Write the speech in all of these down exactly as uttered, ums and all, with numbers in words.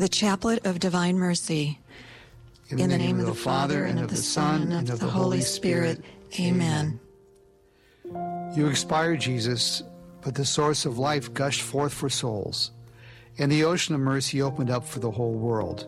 The Chaplet of Divine Mercy. In the, In the name, name of the Father, and of the Son, and of the Holy Spirit. Spirit. Amen. You expired, Jesus, but the source of life gushed forth for souls, and the ocean of mercy opened up for the whole world.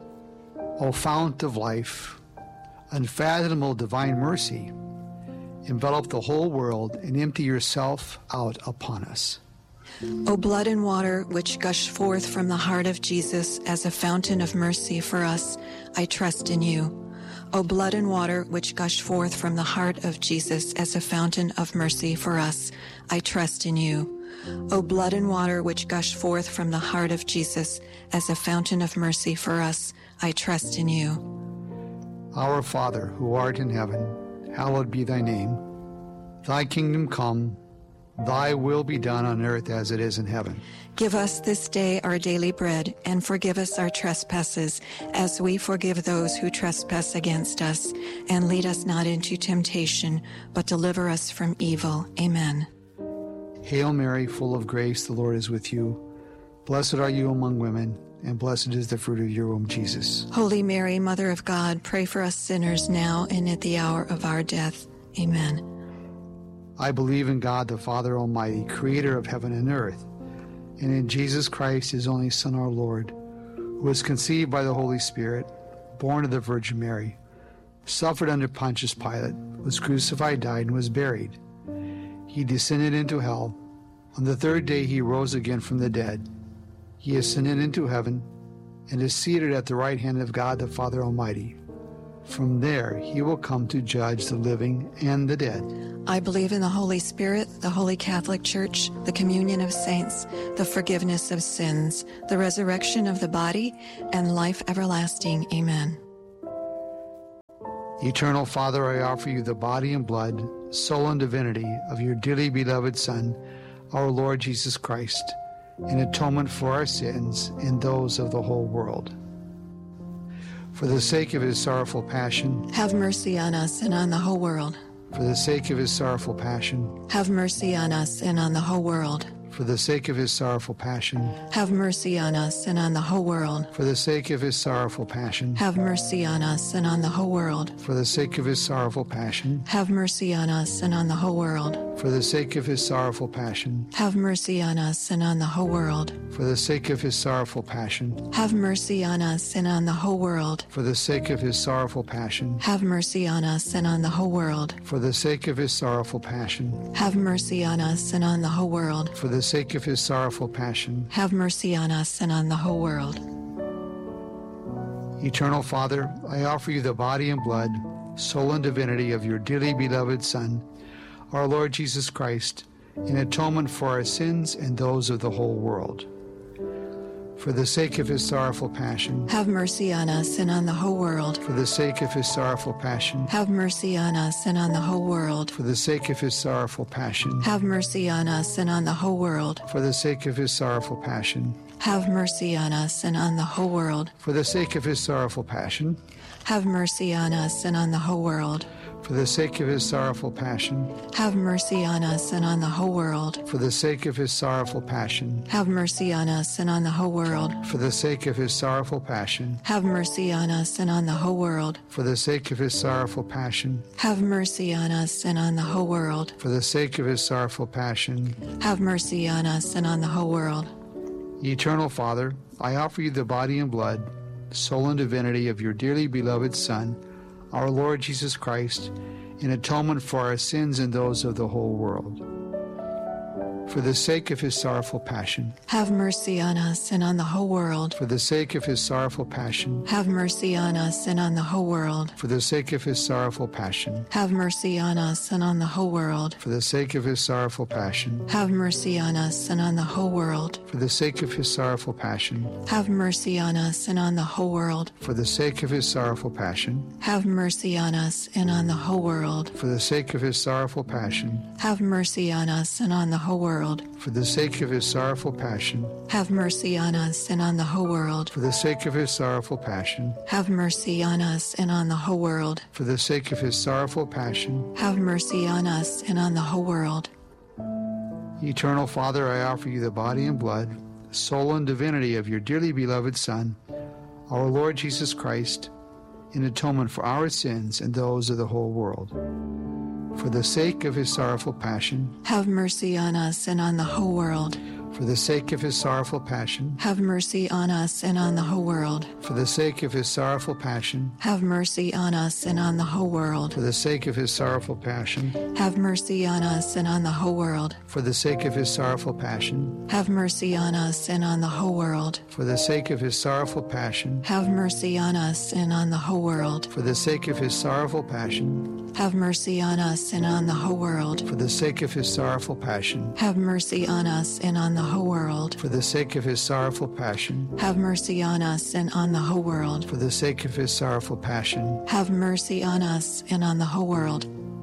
O fount of life, unfathomable divine mercy, envelop the whole world and empty yourself out upon us. O blood and water which gush forth from the heart of Jesus as a fountain of mercy for us, I trust in you. O blood and water which gush forth from the heart of Jesus as a fountain of mercy for us, I trust in you. O blood and water which gush forth from the heart of Jesus as a fountain of mercy for us, I trust in you. Our Father, who art in heaven, hallowed be thy name. Thy kingdom come, thy will be done on earth as it is in heaven. Give us this day our daily bread, and forgive us our trespasses, as we forgive those who trespass against us. And lead us not into temptation, but deliver us from evil. Amen. Hail Mary, full of grace, the Lord is with you. Blessed are you among women, and blessed is the fruit of your womb, Jesus. Holy Mary, Mother of God, pray for us sinners now and at the hour of our death. Amen. I believe in God, the Father Almighty, creator of heaven and earth, and in Jesus Christ, his only Son, our Lord, who was conceived by the Holy Spirit, born of the Virgin Mary, suffered under Pontius Pilate, was crucified, died, and was buried. He descended into hell. On the third day he rose again from the dead. He ascended into heaven and is seated at the right hand of God, the Father Almighty. From there he will come to judge the living and the dead. I believe in the Holy Spirit, the Holy Catholic Church, the communion of saints, the forgiveness of sins, the resurrection of the body, and life everlasting. Amen. Eternal Father, I offer you the body and blood, soul and divinity of your dearly beloved Son, our Lord Jesus Christ, in atonement for our sins and those of the whole world. For the sake of his sorrowful passion, have mercy on us and on the whole world. For the sake of his sorrowful passion, have mercy on us and on the whole world. For the sake of his sorrowful passion, have mercy on us and on the whole world. For the sake of his sorrowful passion, have mercy on us and on the whole world. For the sake of his sorrowful passion, have mercy on us and on the whole world. For the sake of his sorrowful passion, have mercy on us and on the whole world. For the sake of his sorrowful passion, have mercy on us and on the whole world. For the sake of his sorrowful passion, have mercy on us and on the whole world. For the sake of his sorrowful passion, have mercy on us and on the whole world. For the sake of his sorrowful passion, have mercy on us and on the whole world. Eternal Father, I offer you the body and blood, soul and divinity of your dearly beloved Son, our Lord Jesus Christ, in atonement for our sins and those of the whole world. For the sake of his sorrowful passion, have mercy on us and on the whole world. For the sake of his sorrowful passion, have mercy on us and on the whole world. For the sake of his sorrowful passion, have mercy on us and on the whole world. For the sake of his sorrowful passion, have mercy on us and on the whole world. For the sake of his sorrowful passion, have mercy on us and on the whole world. For the sake of his sorrowful passion, have mercy on us and on the whole world. For the sake of his sorrowful passion, have mercy on us and on the whole world. For the sake of his sorrowful passion, have mercy on us and on the whole world. For the sake of his sorrowful passion, have mercy on us and on the whole world. For the sake of his sorrowful passion, have mercy on us and on the whole world. Eternal Father, I offer you the body and blood, soul and divinity of your dearly beloved Son, our Lord Jesus Christ, in atonement for our sins and those of the whole world. For the sake of his sorrowful passion, have mercy on us and on the whole world. For the sake of his sorrowful passion, have mercy on us and on the whole world. For the sake of his sorrowful passion, have mercy on us and on the whole world. For the sake of his sorrowful passion, have mercy on us and on the whole world. For the sake of his sorrowful passion, have mercy on us and on the whole world. For the sake of his sorrowful passion, have mercy on us and on the whole world. For the sake of his sorrowful passion, have mercy on us and on the whole world. For the sake of his sorrowful passion, have mercy on us and on the whole world. For the sake of his sorrowful passion, have mercy on us and on the whole world. For the sake of his sorrowful passion, have mercy on us and on the whole world. Eternal Father, I offer you the body and blood, soul, and divinity of your dearly beloved Son, our Lord Jesus Christ, in atonement for our sins and those of the whole world. For the sake of his sorrowful passion, have mercy on us and on the whole world. For the sake of his sorrowful passion, have mercy on us and on the whole world. For the sake of his sorrowful passion, have mercy on us and on the whole world. For the sake of his sorrowful passion, have mercy on us and on the whole world. For the sake of his sorrowful passion, have mercy on us and on the whole world. For the sake of his sorrowful passion, have mercy on us and on the whole world. For the sake of his sorrowful passion, have mercy on us and on the whole world. For the sake of his sorrowful passion, have mercy on us and on the whole world. For the sake of his sorrowful passion, have mercy on us and on the whole world. For the sake of his sorrowful passion, have mercy on us and on the whole world.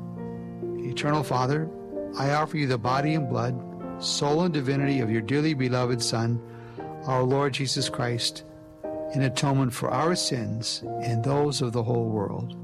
Eternal Father, I offer you the body and blood, soul, and divinity of your dearly beloved Son, our Lord Jesus Christ, in atonement for our sins and those of the whole world.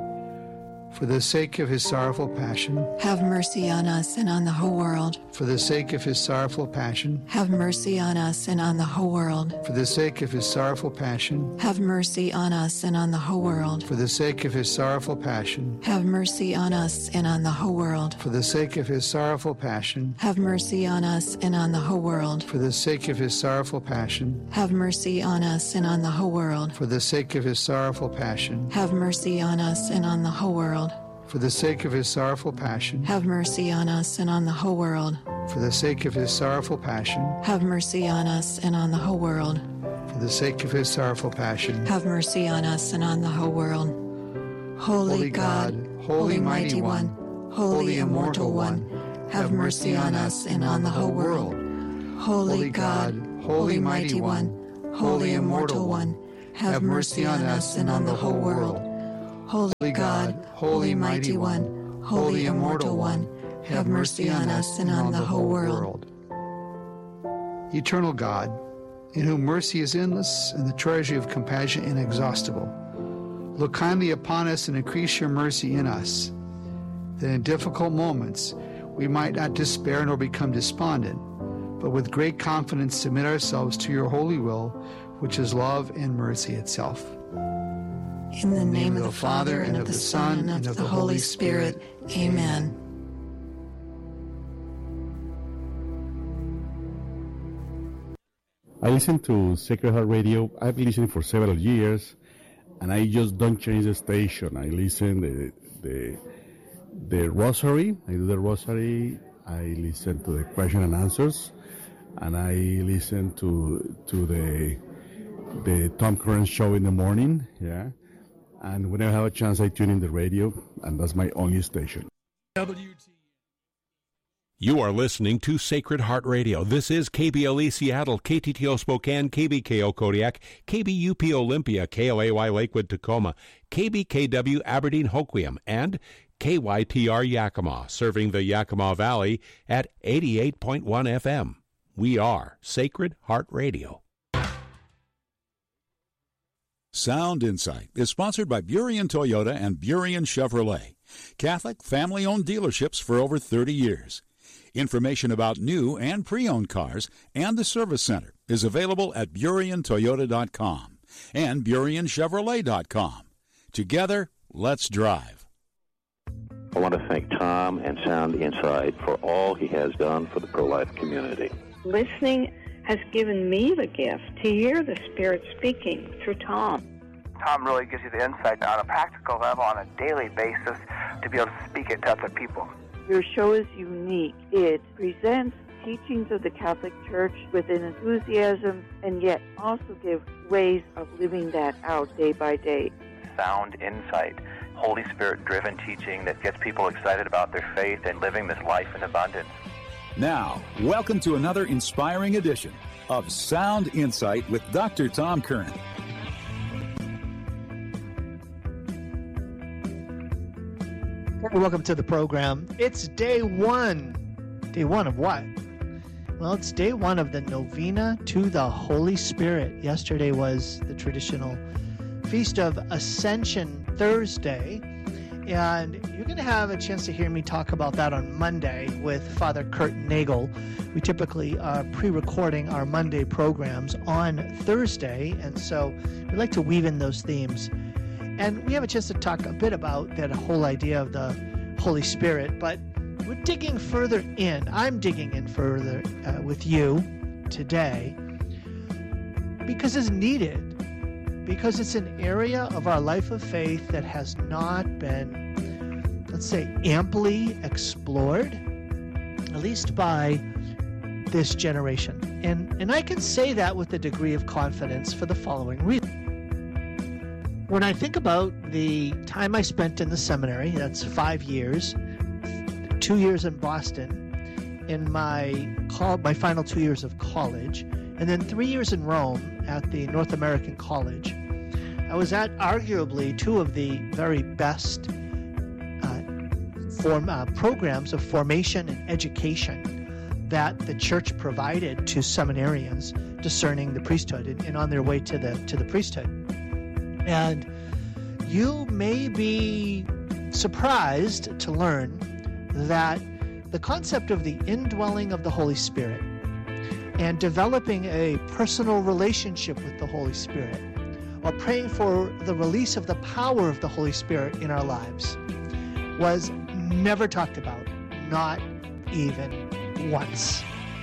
For the sake of his sorrowful passion, have mercy on us and on the whole world. For the sake of his sorrowful passion, have mercy on us and on the whole world. For the sake of his sorrowful passion, have mercy on us and on the whole world. For the sake of his sorrowful passion, have mercy on us and on the whole world. For the sake of his sorrowful passion, have mercy on us and on the whole world. For the sake of his sorrowful passion, have mercy on us and on the whole world. For the sake of his sorrowful passion, have mercy on us and on the whole world. For the sake of his sorrowful passion, have mercy on us and on the whole world. For the sake of his sorrowful passion, have mercy on us and on the whole world. For the sake of his sorrowful passion, have mercy on us and on the whole world. Holy, Holy God, God, Holy Mighty One, Holy Immortal One, have mercy on us and on the whole world. Holy God, Holy Mighty One, Holy Immortal One, have mercy on us and on the whole world. Holy God, Holy Mighty One, Holy Immortal One, have mercy on us and on the whole world. Eternal God, in whom mercy is endless and the treasury of compassion inexhaustible, look kindly upon us and increase your mercy in us, that in difficult moments we might not despair nor become despondent, but with great confidence submit ourselves to your holy will, which is love and mercy itself. In the name of the Father, and of the Son, and of the Holy Spirit. Amen. I listen to Sacred Heart Radio. I've listened for several years, and I just don't change the station. I listen the the the Rosary. I do the Rosary. I listen to the question and answers, and I listen to to the the Tom Curran show in the morning. Yeah. And whenever I have a chance, I tune in the radio, and that's my only station. You are listening to Sacred Heart Radio. This is K B L E Seattle, K T T O Spokane, K B K O Kodiak, K B U P Olympia, K L A Y Lakewood Tacoma, K B K W Aberdeen Hoquiam, and K Y T R Yakima, serving the Yakima Valley at eighty-eight point one F M. We are Sacred Heart Radio. Sound Insight is sponsored by Burien Toyota and Burien Chevrolet, Catholic family-owned dealerships for over thirty years. Information about new and pre-owned cars and the service center is available at burien toyota dot com and burien chevrolet dot com. Together, let's drive. I want to thank Tom and Sound Insight for all he has done for the pro-life community. Listening has given me the gift to hear the Spirit speaking through Tom. Tom really gives you the insight on a practical level, on a daily basis, to be able to speak it to other people. Your show is unique. It presents teachings of the Catholic Church with an enthusiasm and yet also gives ways of living that out day by day. Sound Insight, Holy Spirit-driven teaching that gets people excited about their faith and living this life in abundance. Now, welcome to another inspiring edition of Sound Insight with Doctor Tom Curran. Welcome to the program. It's day one. Day one of what? Well, it's day one of the Novena to the Holy Spirit. Yesterday was the traditional Feast of Ascension Thursday. And you're going to have a chance to hear me talk about that on Monday with Father Kurt Nagel. We typically are pre-recording our Monday programs on Thursday, and so we like to weave in those themes. And we have a chance to talk a bit about that whole idea of the Holy Spirit, but we're digging further in. I'm digging in further uh, with you today because it's needed. Because it's an area of our life of faith that has not been, let's say, amply explored, at least by this generation. And, and I can say that with a degree of confidence for the following reason. When I think about the time I spent in the seminary, that's five years, two years in Boston, in my, call, my final two years of college, and then three years in Rome at the North American College. I was at arguably two of the very best uh, form, uh, programs of formation and education that the church provided to seminarians discerning the priesthood and, and on their way to the to the priesthood. And you may be surprised to learn that the concept of the indwelling of the Holy Spirit and developing a personal relationship with the Holy Spirit, or praying for the release of the power of the Holy Spirit in our lives, was never talked about, not even once.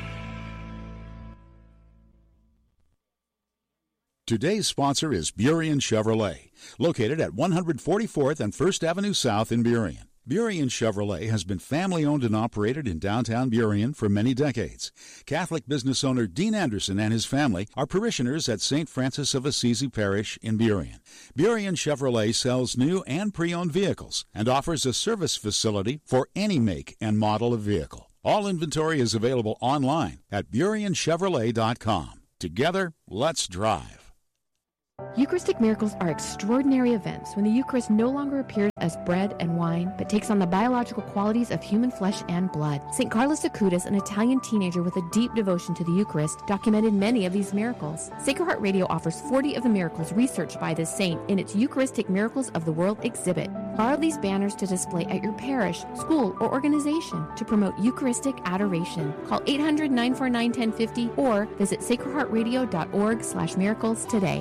Today's sponsor is Burien Chevrolet, located at one forty-fourth and First Avenue South in Burien. Burien Chevrolet has been family-owned and operated in downtown Burien for many decades. Catholic business owner Dean Anderson and his family are parishioners at Saint Francis of Assisi Parish in Burien. Burien Chevrolet sells new and pre-owned vehicles and offers a service facility for any make and model of vehicle. All inventory is available online at burien chevrolet dot com. Together, let's drive. Eucharistic miracles are extraordinary events when the Eucharist no longer appears as bread and wine, but takes on the biological qualities of human flesh and blood. Saint Carlos Acutis, an Italian teenager with a deep devotion to the Eucharist, documented many of these miracles. Sacred Heart Radio offers forty of the miracles researched by this saint in its Eucharistic Miracles of the World exhibit. Borrow these banners to display at your parish, school, or organization to promote Eucharistic adoration. Call eight hundred, nine four nine, one zero five zero or visit sacred heart radio dot org slash miracles today.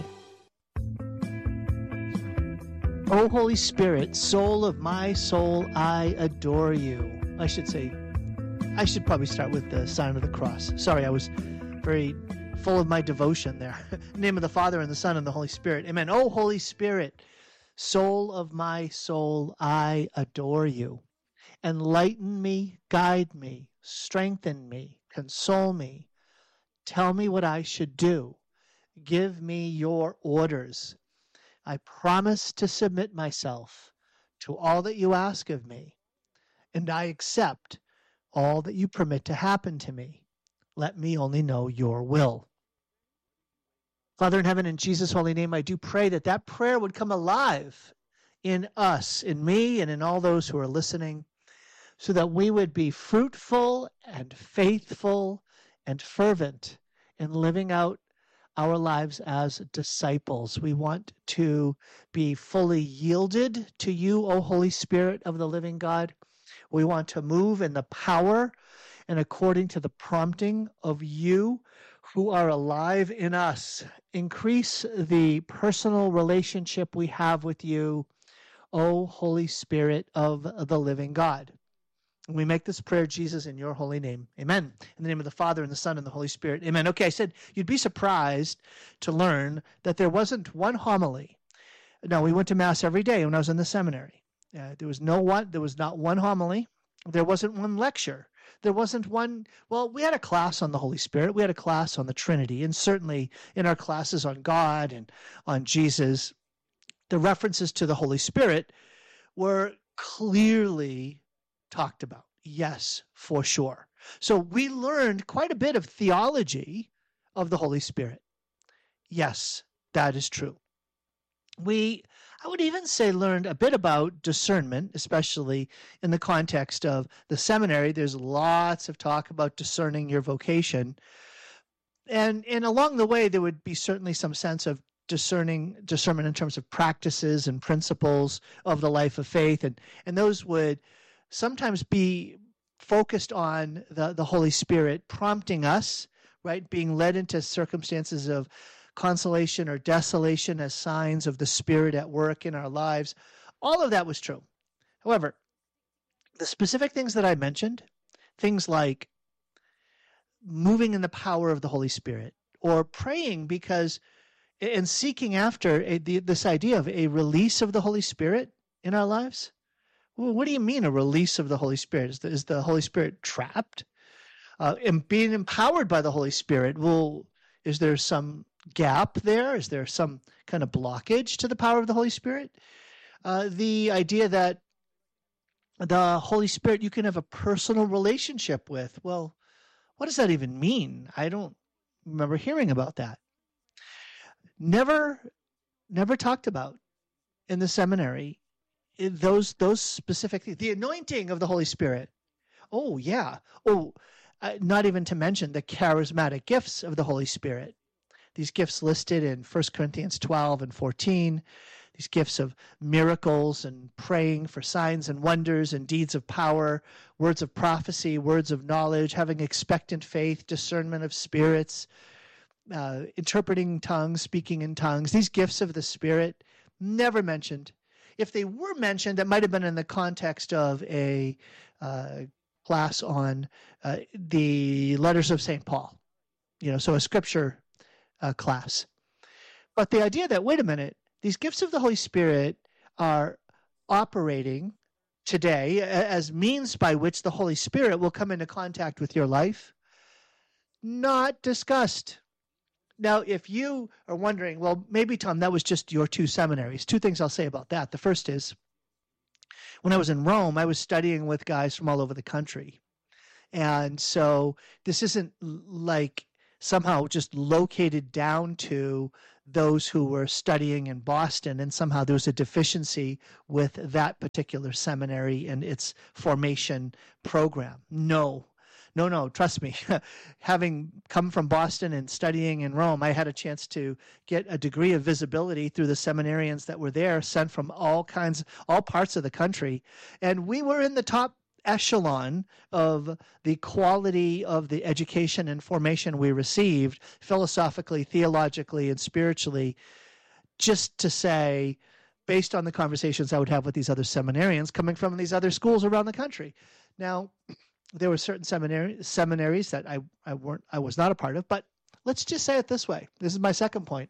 O Holy Spirit, soul of my soul, I adore you. I should say, I should probably start with the sign of the cross. Sorry, I was very full of my devotion there. In the name of the Father, and the Son, and the Holy Spirit. Amen. O Holy Spirit, soul of my soul, I adore you. Enlighten me, guide me, strengthen me, console me. Tell me what I should do. Give me your orders. I promise to submit myself to all that you ask of me, and I accept all that you permit to happen to me. Let me only know your will. Father in heaven, in Jesus' holy name, I do pray that that prayer would come alive in us, in me, and in all those who are listening, so that we would be fruitful and faithful and fervent in living out our lives as disciples. We want to be fully yielded to you, O Holy Spirit of the living God. We want to move in the power and according to the prompting of you who are alive in us. Increase the personal relationship we have with you, O Holy Spirit of the living God. And we make this prayer, Jesus, in your holy name. Amen. In the name of the Father, and the Son, and the Holy Spirit. Amen. Okay, I said you'd be surprised to learn that there wasn't one homily. No, we went to Mass every day when I was in the seminary. Uh, there was no one, there was not one homily. There wasn't one lecture. There wasn't one, well, we had a class on the Holy Spirit. We had a class on the Trinity. And certainly in our classes on God and on Jesus, the references to the Holy Spirit were clearly talked about. Yes, for sure. So we learned quite a bit of theology of the Holy Spirit. Yes, that is true. We, I would even say, learned a bit about discernment, especially in the context of the seminary. There's lots of talk about discerning your vocation. And, and along the way, there would be certainly some sense of discerning discernment in terms of practices and principles of the life of faith, and and those would sometimes be focused on the the Holy Spirit prompting us, right, being led into circumstances of consolation or desolation as signs of the Spirit at work in our lives. All of that was true. However, the specific things that I mentioned, things like moving in the power of the Holy Spirit, or praying because and seeking after a, the, this idea of a release of the Holy Spirit in our lives. Well, what do you mean a release of the Holy Spirit? Is the, is the Holy Spirit trapped? Uh, and being empowered by the Holy Spirit, well, is there some gap there? Is there some kind of blockage to the power of the Holy Spirit? Uh, the idea that the Holy Spirit you can have a personal relationship with. Well, what does that even mean? I don't remember hearing about that. Never, never talked about in the seminary those those specific things. The anointing of the Holy Spirit. Oh, yeah. Oh, uh, not even to mention the charismatic gifts of the Holy Spirit. These gifts listed in First Corinthians twelve and fourteen. These gifts of miracles and praying for signs and wonders and deeds of power, words of prophecy, words of knowledge, having expectant faith, discernment of spirits, uh, interpreting tongues, speaking in tongues. These gifts of the Spirit, never mentioned. If they were mentioned, that might have been in the context of a uh, class on uh, the letters of Saint Paul, you know, so a scripture uh, class. But the idea that, wait a minute, these gifts of the Holy Spirit are operating today as means by which the Holy Spirit will come into contact with your life, not discussed. Now, if you are wondering, well, maybe, Tom, that was just your two seminaries. Two things I'll say about that. The first is, when I was in Rome, I was studying with guys from all over the country. And so this isn't like somehow just located down to those who were studying in Boston, and somehow there was a deficiency with that particular seminary and its formation program. No, no, no, trust me. Having come from Boston and studying in Rome, I had a chance to get a degree of visibility through the seminarians that were there, sent from all kinds, all parts of the country. And we were in the top echelon of the quality of the education and formation we received, philosophically, theologically, and spiritually, just to say, based on the conversations I would have with these other seminarians coming from these other schools around the country. Now, there were certain seminary, seminaries that I, I weren't I was not a part of, but let's just say it this way. This is my second point.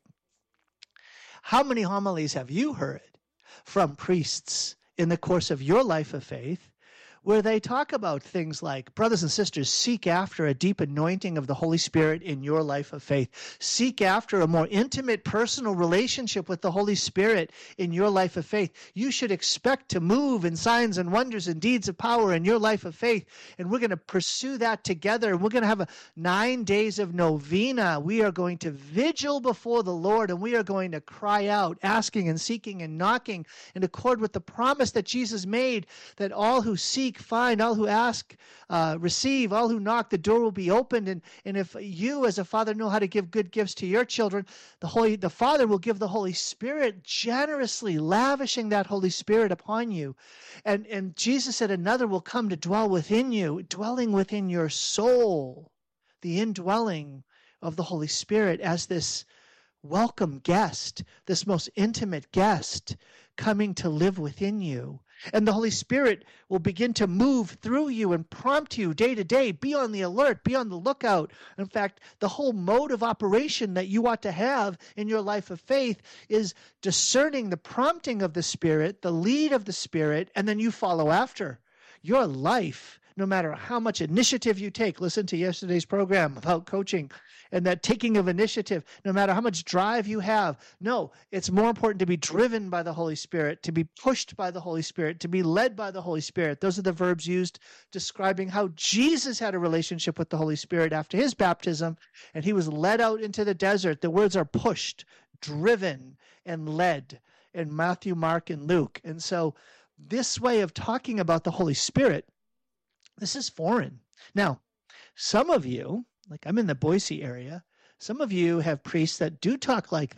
How many homilies have you heard from priests in the course of your life of faith where they talk about things like, brothers and sisters, seek after a deep anointing of the Holy Spirit in your life of faith. Seek after a more intimate personal relationship with the Holy Spirit in your life of faith. You should expect to move in signs and wonders and deeds of power in your life of faith. And we're going to pursue that together. And we're going to have a nine days of novena. We are going to vigil before the Lord, and we are going to cry out, asking and seeking and knocking in accord with the promise that Jesus made, that all who seek find, all who ask uh, receive, all who knock, the door will be opened. And, and if you as a father know how to give good gifts to your children, the Holy, the Father will give the Holy Spirit generously, lavishing that Holy Spirit upon you. And, and Jesus said another will come to dwell within you, dwelling within your soul, the indwelling of the Holy Spirit as this welcome guest, this most intimate guest coming to live within you. And the Holy Spirit will begin to move through you and prompt you day to day. Be on the alert, be on the lookout. In fact, the whole mode of operation that you ought to have in your life of faith is discerning the prompting of the Spirit, the lead of the Spirit, and then you follow after. Your life, no matter how much initiative you take, listen to yesterday's program about coaching and that taking of initiative, no matter how much drive you have. No, it's more important to be driven by the Holy Spirit, to be pushed by the Holy Spirit, to be led by the Holy Spirit. Those are the verbs used describing how Jesus had a relationship with the Holy Spirit after his baptism, and he was led out into the desert. The words are pushed, driven, and led in Matthew, Mark, and Luke. And so this way of talking about the Holy Spirit, this is foreign. Now, some of you, like I'm in the Boise area, some of you have priests that do talk like that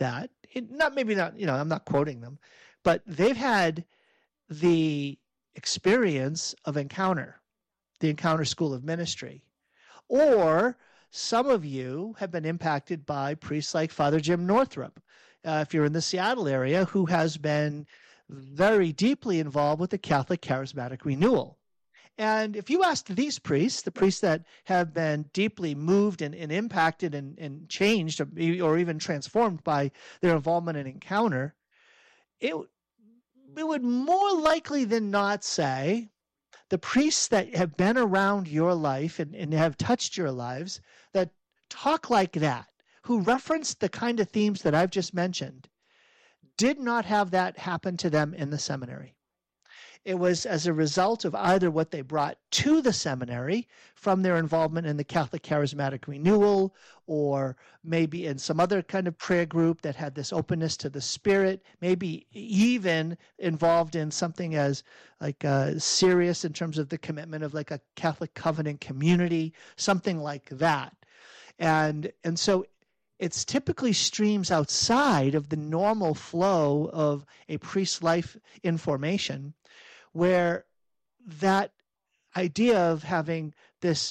not maybe not, you know, I'm not quoting them, but they've had the experience of Encounter, the Encounter School of Ministry. Or some of you have been impacted by priests like Father Jim Northrup, uh, if you're in the Seattle area, who has been very deeply involved with the Catholic Charismatic Renewal. And if you asked these priests, the priests that have been deeply moved and, and impacted and, and changed or even transformed by their involvement in Encounter, it, it would more likely than not say the priests that have been around your life and, and have touched your lives, that talk like that, who reference the kind of themes that I've just mentioned, did not have that happen to them in the seminary. It was as a result of either what they brought to the seminary from their involvement in the Catholic Charismatic Renewal, or maybe in some other kind of prayer group that had this openness to the Spirit, maybe even involved in something as like uh, serious in terms of the commitment of like a Catholic covenant community, something like that. And, and so it's typically streams outside of the normal flow of a priest's life in formation, where that idea of having this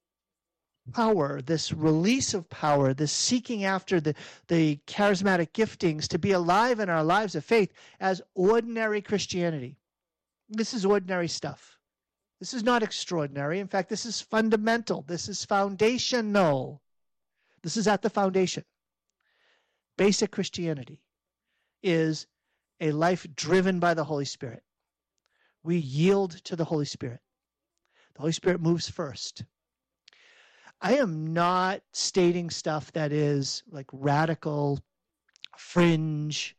power, this release of power, this seeking after the, the charismatic giftings to be alive in our lives of faith as ordinary Christianity. This is ordinary stuff. This is not extraordinary. In fact, this is fundamental. This is foundational. This is at the foundation. Basic Christianity is a life driven by the Holy Spirit. We yield to the Holy Spirit. The Holy Spirit moves first. I am not stating stuff that is like radical, fringe,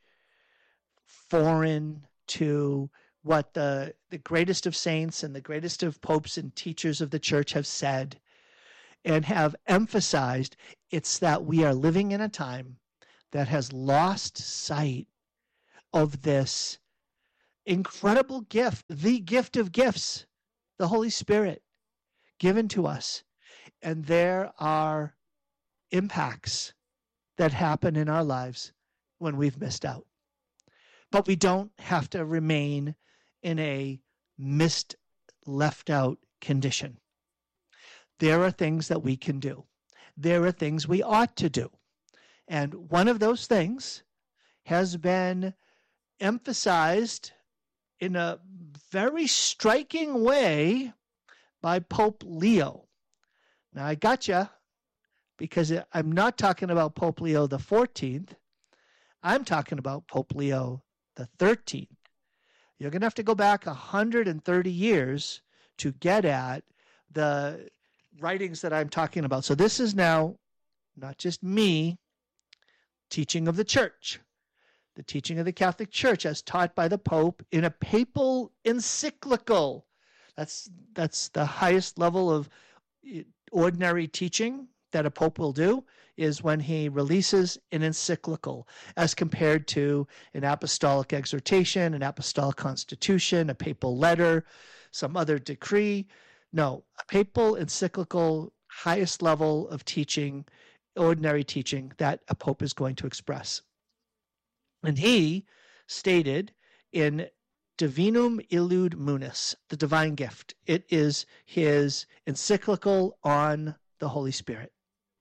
foreign to what the, the greatest of saints and the greatest of popes and teachers of the church have said and have emphasized. It's that we are living in a time that has lost sight of this incredible gift, the gift of gifts, the Holy Spirit given to us. And there are impacts that happen in our lives when we've missed out. But we don't have to remain in a missed, left out condition. There are things that we can do. There are things we ought to do. And one of those things has been emphasized in a very striking way by Pope Leo. Now, I gotcha, because I'm not talking about Pope Leo the fourteenth. I'm talking about Pope Leo the thirteenth. You're going to have to go back one hundred thirty years to get at the writings that I'm talking about. So this is now not just me teaching of the church, the teaching of the Catholic Church as taught by the Pope in a papal encyclical. That's that's the highest level of ordinary teaching that a pope will do, is when he releases an encyclical, as compared to an apostolic exhortation, an apostolic constitution, a papal letter, some other decree. No, a papal encyclical, highest level of teaching, ordinary teaching that a pope is going to express. And he stated in Divinum Illud Munus, the divine gift. It is his encyclical on the Holy Spirit.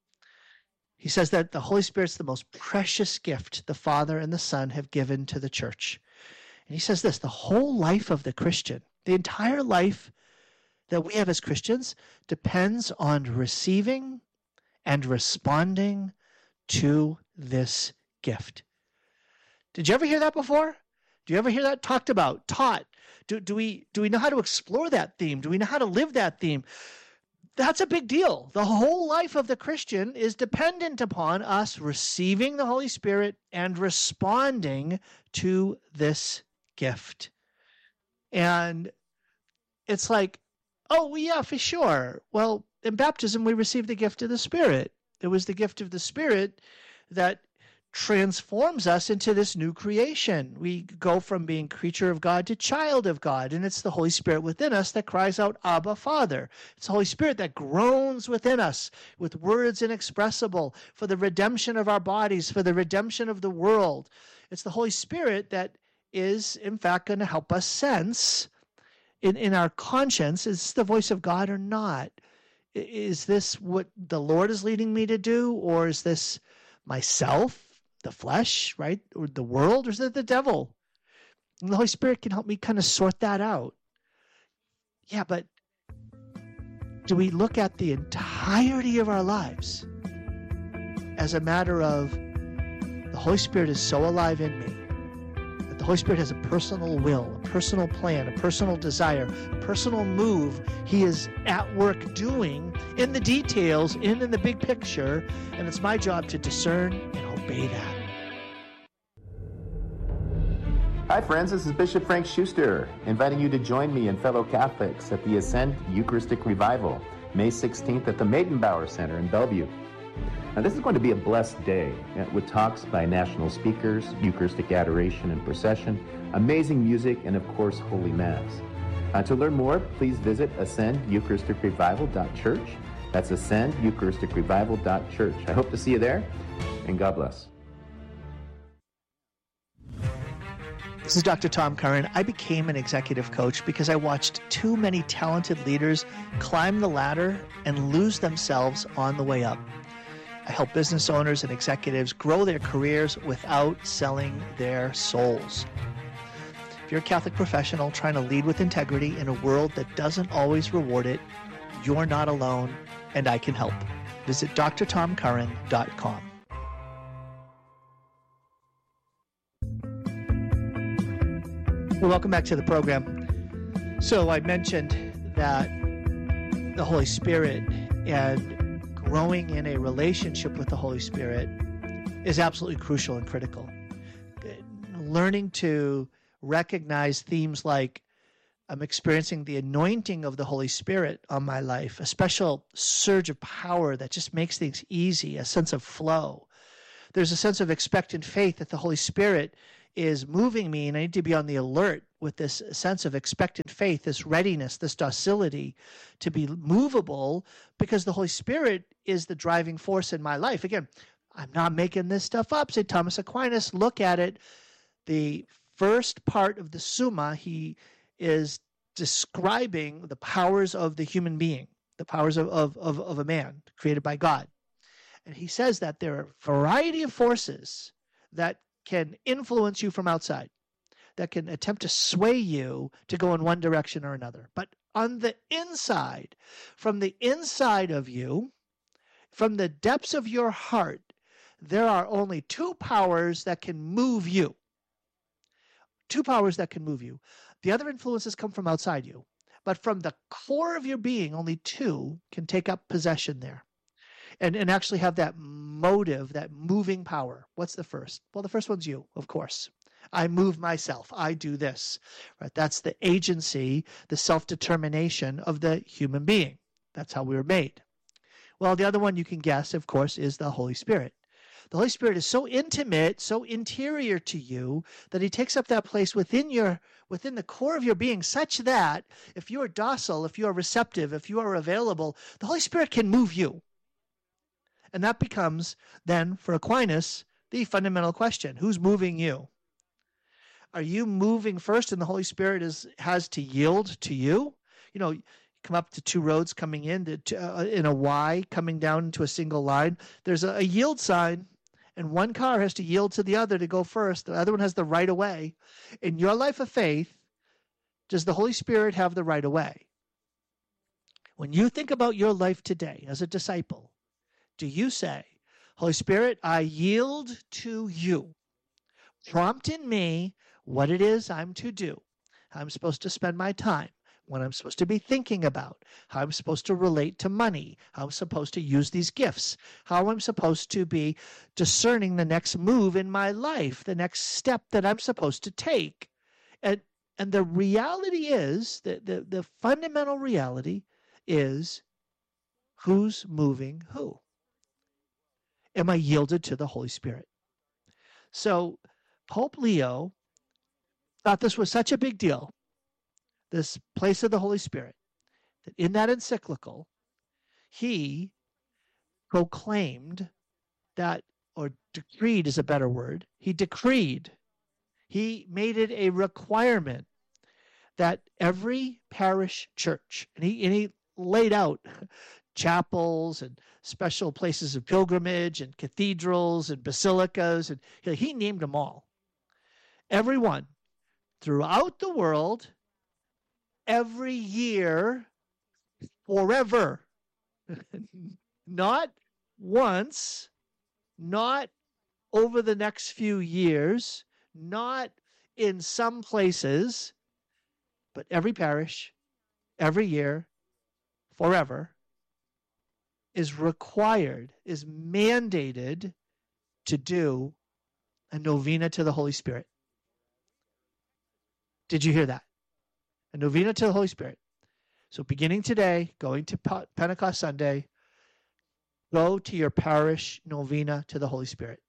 He says that the Holy Spirit's the most precious gift the Father and the Son have given to the church. And he says this: the whole life of the Christian, the entire life that we have as Christians, depends on receiving and responding to this gift. Did you ever hear that before? Do you ever hear that talked about, taught? Do, do we do we know how to explore that theme? Do we know how to live that theme? That's a big deal. The whole life of the Christian is dependent upon us receiving the Holy Spirit and responding to this gift. And it's like, oh, yeah, for sure. Well, in baptism, we received the gift of the Spirit. It was the gift of the Spirit that transforms us into this new creation. We go from being creature of God to child of God, and it's the Holy Spirit within us that cries out, Abba, Father. It's the Holy Spirit that groans within us with words inexpressible for the redemption of our bodies, for the redemption of the world. It's the Holy Spirit that is, in fact, going to help us sense in, in our conscience, is this the voice of God or not? Is this what the Lord is leading me to do, or is this myself, the flesh, right, or the world, or is it the devil? And the Holy Spirit can help me kind of sort that out. Yeah, but do we look at the entirety of our lives as a matter of the Holy Spirit is so alive in me that the Holy Spirit has a personal will, a personal plan, a personal desire, a personal move He is at work doing in the details, in, in the big picture, and it's my job to discern and obey that. Hi friends, this is Bishop Frank Schuster, inviting you to join me and fellow Catholics at the Ascend Eucharistic Revival, May sixteenth at the Maidenbauer Center in Bellevue. Now this is going to be a blessed day with talks by national speakers, Eucharistic adoration and procession, amazing music, and of course, Holy Mass. Uh, to learn more, please visit ascend eucharistic revival dot church. That's ascend eucharistic revival dot church. I hope to see you there, and God bless. This is Doctor Tom Curran. I became an executive coach because I watched too many talented leaders climb the ladder and lose themselves on the way up. I help business owners and executives grow their careers without selling their souls. If you're a Catholic professional trying to lead with integrity in a world that doesn't always reward it, you're not alone, and I can help. Visit d r tom curran dot com. Well, welcome back to the program. So I mentioned that the Holy Spirit and growing in a relationship with the Holy Spirit is absolutely crucial and critical. Learning to recognize themes like I'm experiencing the anointing of the Holy Spirit on my life, a special surge of power that just makes things easy, a sense of flow. There's a sense of expectant faith that the Holy Spirit is moving me, and I need to be on the alert with this sense of expectant faith, this readiness, this docility to be movable, because the Holy Spirit is the driving force in my life. Again, I'm not making this stuff up. Saint Thomas Aquinas, look at it. The first part of the Summa, he is describing the powers of the human being, the powers of, of, of, of a man created by God. And he says that there are a variety of forces that can influence you from outside, that can attempt to sway you to go in one direction or another. But on the inside, from the inside of you, from the depths of your heart, there are only two powers that can move you. Two powers that can move you. The other influences come from outside you. But from the core of your being, only two can take up possession there. And, and actually have that motive, that moving power. What's the first? Well, the first one's you, of course. I move myself. I do this. Right? That's the agency, the self-determination of the human being. That's how we were made. Well, the other one you can guess, of course, is the Holy Spirit. The Holy Spirit is so intimate, so interior to you, that he takes up that place within your, within the core of your being, such that if you are docile, if you are receptive, if you are available, the Holy Spirit can move you. And that becomes, then, for Aquinas, the fundamental question. Who's moving you? Are you moving first and the Holy Spirit is has to yield to you? You know, you come up to two roads coming in to, to, uh, in a Y, coming down into a single line. There's a, a yield sign, and one car has to yield to the other to go first. The other one has the right of way. In your life of faith, does the Holy Spirit have the right of way? When you think about your life today as a disciple, do you say, Holy Spirit, I yield to you. Prompt in me what it is I'm to do, how I'm supposed to spend my time, what I'm supposed to be thinking about, how I'm supposed to relate to money, how I'm supposed to use these gifts, how I'm supposed to be discerning the next move in my life, the next step that I'm supposed to take. And, and the reality is, the, the, the fundamental reality is, who's moving who? Am I yielded to the Holy Spirit? So Pope Leo thought this was such a big deal, this place of the Holy Spirit, that in that encyclical, he proclaimed that, or decreed is a better word, he decreed, he made it a requirement that every parish church, and he, and he laid out chapels and special places of pilgrimage and cathedrals and basilicas, and he, he named them all. Everyone throughout the world, every year, forever. Not once, not over the next few years, not in some places, but every parish, every year, forever, is required, is mandated to do a novena to the Holy Spirit. Did you hear that? A novena to the Holy Spirit. So beginning today, going to Pentecost Sunday, go to your parish novena to the Holy Spirit.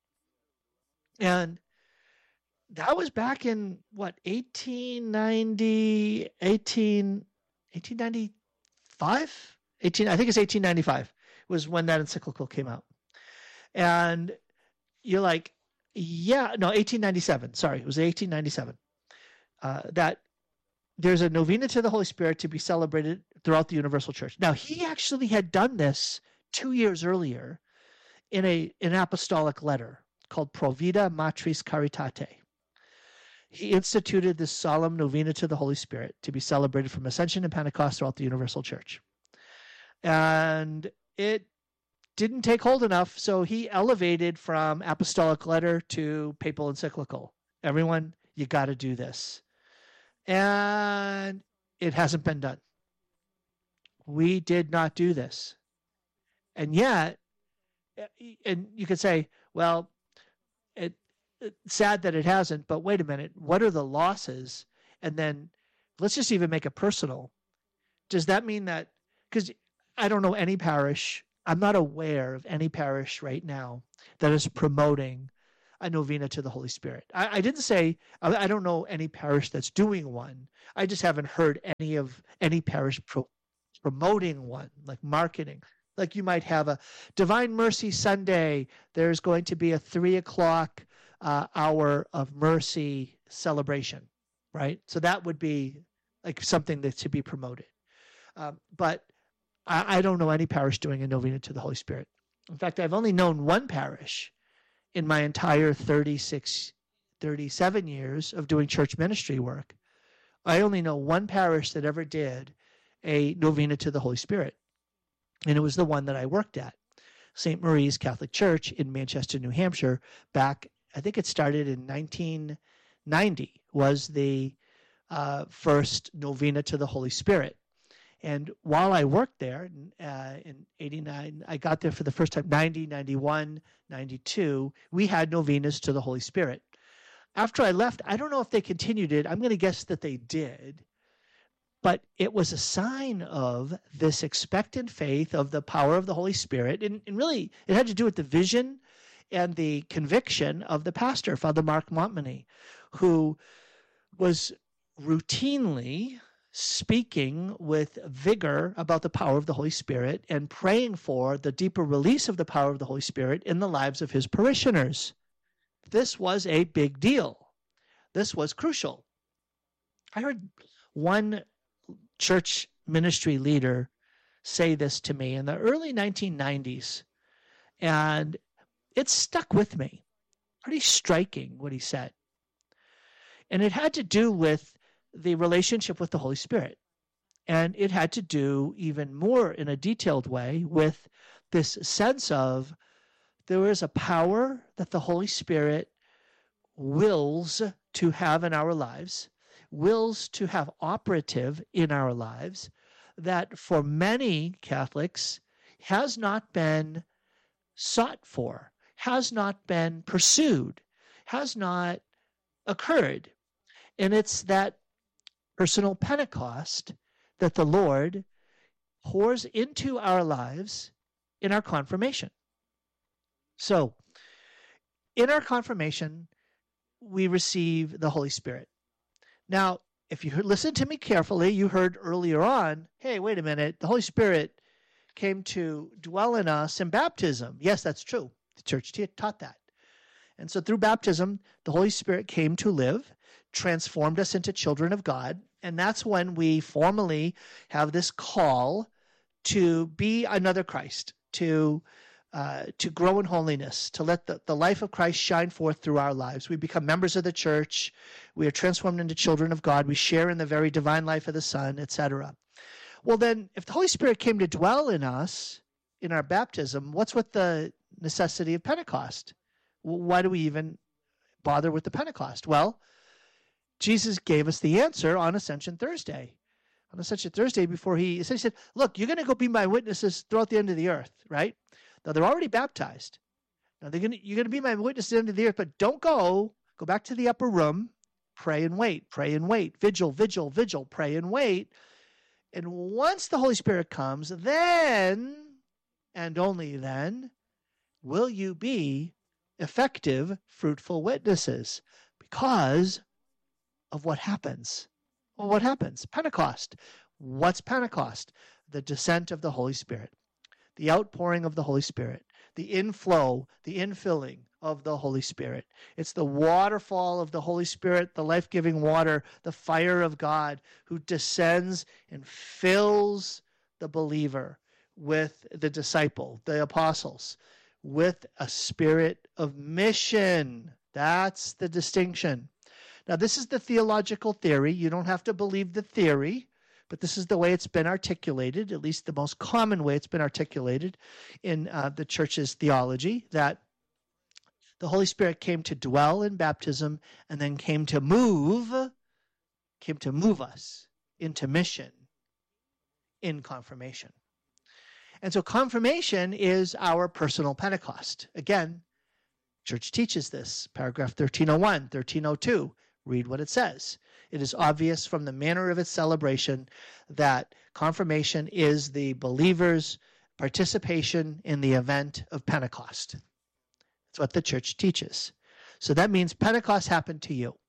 And that was back in, what, eighteen ninety, eighteen, eighteen ninety-five? eighteen, I think it's eighteen ninety-five was when that encyclical came out. And you're like, yeah, no, eighteen ninety-seven. Sorry, it was eighteen ninety-seven. Uh, that there's a novena to the Holy Spirit to be celebrated throughout the Universal Church. Now, he actually had done this two years earlier in a an apostolic letter called Provida Matris Caritate. He instituted this solemn novena to the Holy Spirit to be celebrated from Ascension and Pentecost throughout the Universal Church. And it didn't take hold enough, so he elevated from apostolic letter to papal encyclical. Everyone, you got to do this. And it hasn't been done. We did not do this. And yet, and you could say, well, it, it's sad that it hasn't, but wait a minute, what are the losses? And then let's just even make it personal. Does that mean that, because I don't know any parish, I'm not aware of any parish right now that is promoting a novena to the Holy Spirit. I, I didn't say, I, I don't know any parish that's doing one. I just haven't heard any of any parish pro, promoting one, like marketing. Like you might have a Divine Mercy Sunday. There's going to be a three o'clock uh, hour of mercy celebration, right? So that would be like something that should be promoted. Um, but I, I don't know any parish doing a novena to the Holy Spirit. In fact, I've only known one parish in my entire thirty-six, thirty-seven years of doing church ministry work. I only know one parish that ever did a novena to the Holy Spirit. And it was the one that I worked at, Saint Marie's Catholic Church in Manchester, New Hampshire, back, I think it started in nineteen ninety, was the uh, first novena to the Holy Spirit. And while I worked there uh, in eighty-nine, I got there for the first time, ninety, ninety-one, ninety-two, we had novenas to the Holy Spirit. After I left, I don't know if they continued it. I'm going to guess that they did. But it was a sign of this expectant faith of the power of the Holy Spirit. And, and really, it had to do with the vision and the conviction of the pastor, Father Mark Montminy, who was routinely speaking with vigor about the power of the Holy Spirit and praying for the deeper release of the power of the Holy Spirit in the lives of his parishioners. This was a big deal. This was crucial. I heard one church ministry leader say this to me in the early nineteen nineties, and it stuck with me. Pretty striking what he said. And it had to do with the relationship with the Holy Spirit. And it had to do even more in a detailed way with this sense of there is a power that the Holy Spirit wills to have in our lives, wills to have operative in our lives, that for many Catholics has not been sought for, has not been pursued, has not occurred. And it's that personal Pentecost that the Lord pours into our lives in our confirmation. So in our confirmation, we receive the Holy Spirit. Now, if you listen to me carefully, you heard earlier on, hey, wait a minute, the Holy Spirit came to dwell in us in baptism. Yes, that's true. The church taught that. And so through baptism, the Holy Spirit came to live, transformed us into children of God, and that's when we formally have this call to be another Christ, to uh, to grow in holiness, to let the, the life of Christ shine forth through our lives. We become members of the church. We are transformed into children of God. We share in the very divine life of the Son, et cetera. Well, then, if the Holy Spirit came to dwell in us in our baptism, what's with the necessity of Pentecost? Why do we even bother with the Pentecost? Well, Jesus gave us the answer on Ascension Thursday. On Ascension Thursday, before he essentially said, look, you're going to go be my witnesses throughout the end of the earth, right? Now, they're already baptized. Now, they're going to, you're going to be my witness at the end of the earth, but don't go. Go back to the upper room. Pray and wait. Pray and wait. Vigil, vigil, vigil. Pray and wait. And once the Holy Spirit comes, then, and only then, will you be effective, fruitful witnesses, because of what happens. Well, what happens? Pentecost. What's Pentecost? The descent of the Holy Spirit, the outpouring of the Holy Spirit, the inflow, the infilling of the Holy Spirit. It's the waterfall of the Holy Spirit, the life-giving water, the fire of God who descends and fills the believer with the disciple, the apostles, with a spirit of mission. That's the distinction. Now, this is the theological theory. You don't have to believe the theory, but this is the way it's been articulated, at least the most common way it's been articulated in uh, the church's theology, that the Holy Spirit came to dwell in baptism and then came to move, came to move us into mission in confirmation. And so confirmation is our personal Pentecost. Again, church teaches this. Paragraph thirteen oh one, thirteen oh two. Read what it says. It is obvious from the manner of its celebration that confirmation is the believer's participation in the event of Pentecost. That's what the church teaches. So that means Pentecost happened to you.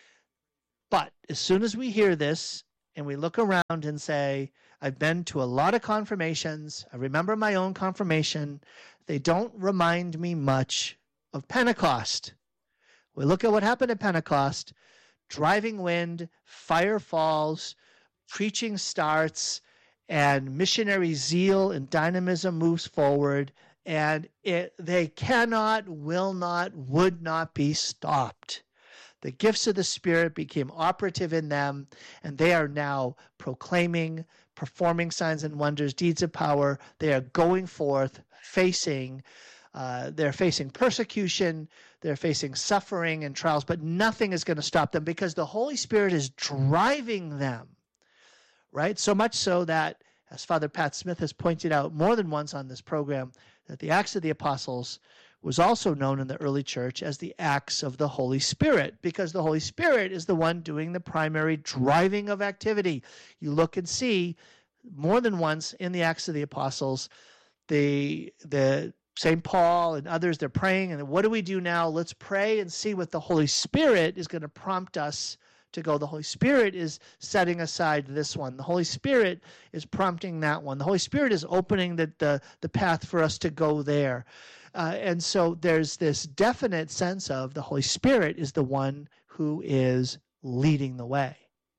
But as soon as we hear this and we look around and say, I've been to a lot of confirmations, I remember my own confirmation, they don't remind me much of Pentecost. We look at what happened at Pentecost. Driving wind, fire falls, preaching starts, and missionary zeal and dynamism moves forward, and it, they cannot, will not, would not be stopped. The gifts of the Spirit became operative in them, and they are now proclaiming, performing signs and wonders, deeds of power. They are going forth, facing Uh, they're facing persecution, they're facing suffering and trials, but nothing is going to stop them because the Holy Spirit is driving them, right? So much so that, as Father Pat Smith has pointed out more than once on this program, that the Acts of the Apostles was also known in the early church as the Acts of the Holy Spirit, because the Holy Spirit is the one doing the primary driving of activity. You look and see more than once in the Acts of the Apostles, the the Saint Paul and others, they're praying, and what do we do now? Let's pray and see what the Holy Spirit is going to prompt us to go. The Holy Spirit is setting aside this one. The Holy Spirit is prompting that one. The Holy Spirit is opening the, the, the path for us to go there. Uh, and so there's this definite sense of the Holy Spirit is the one who is leading the way.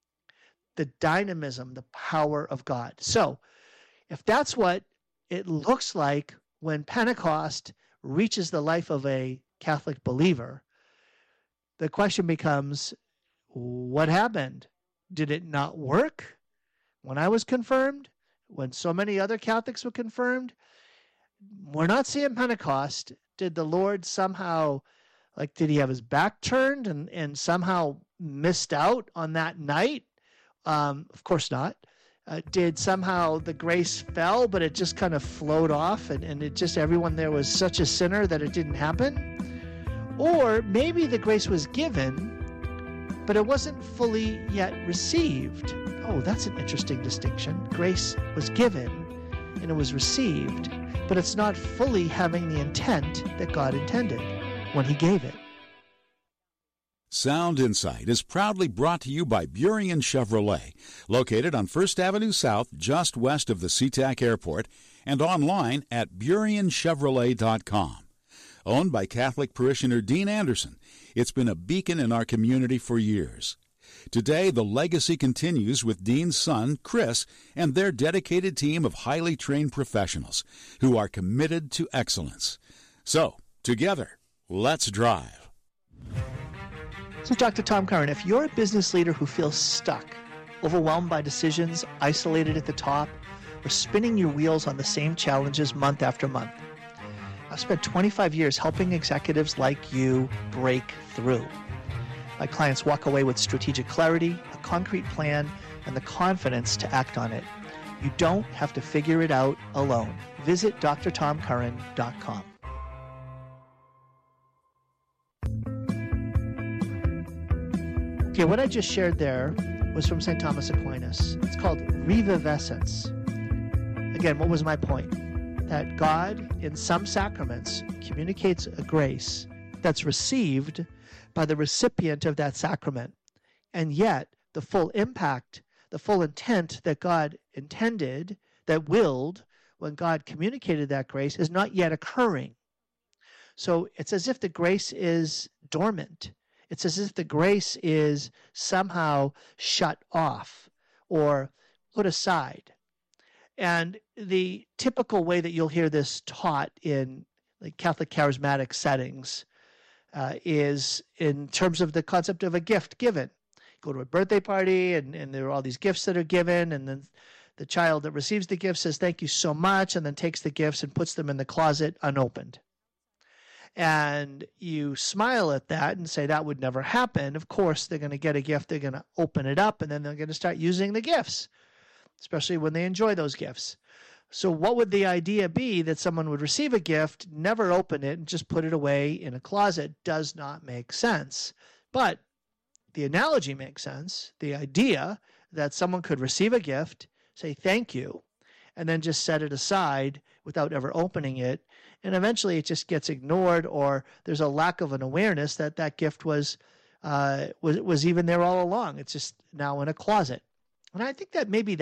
The dynamism, the power of God. So if that's what it looks like when Pentecost reaches the life of a Catholic believer, the question becomes, what happened? Did it not work when I was confirmed? When so many other Catholics were confirmed? We're not seeing Pentecost. Did the Lord somehow, like, did he have his back turned and, and somehow missed out on that night? Um, of course not. Uh, did somehow the grace fell, but it just kind of flowed off, and, and it just everyone there was such a sinner that it didn't happen? Or maybe the grace was given, but it wasn't fully yet received. Oh, that's an interesting distinction. Grace was given, and it was received, but it's not fully having the intent that God intended. when he gave it. Sound Insight is proudly brought to you by Burien Chevrolet, located on First Avenue South, just west of the SeaTac Airport, and online at burien chevrolet dot com. Owned by Catholic parishioner Dean Anderson, it's been a beacon in our community for years. Today, the legacy continues with Dean's son, Chris, and their dedicated team of highly trained professionals who are committed to excellence. So, together, let's drive. So, Doctor Tom Curran, if you're a business leader who feels stuck, overwhelmed by decisions, isolated at the top, or spinning your wheels on the same challenges month after month, I've spent twenty-five years helping executives like you break through. My clients walk away with strategic clarity, a concrete plan, and the confidence to act on it. You don't have to figure it out alone. Visit d r tom curran dot com. Okay, what I just shared there was from Saint Thomas Aquinas. It's called revivescence. Again, what was my point? That God, in some sacraments, communicates a grace that's received by the recipient of that sacrament. And yet, the full impact, the full intent that God intended, that willed, when God communicated that grace, is not yet occurring. So it's as if the grace is dormant. It's as if the grace is somehow shut off or put aside. And the typical way that you'll hear this taught in like Catholic charismatic settings uh, is in terms of the concept of a gift given. You go to a birthday party and, and there are all these gifts that are given, and then the child that receives the gift says, "Thank you so much," and then takes the gifts and puts them in the closet unopened. And you smile at that and say that would never happen. Of course, they're going to get a gift, they're going to open it up, and then they're going to start using the gifts, especially when they enjoy those gifts. So what would the idea be that someone would receive a gift, never open it, and just put it away in a closet? Does not make sense. But the analogy makes sense. The idea that someone could receive a gift, say thank you, and then just set it aside without ever opening it, and eventually it just gets ignored, or there's a lack of an awareness that that gift was uh, was was even there all along. It's just now in a closet. And I think that maybe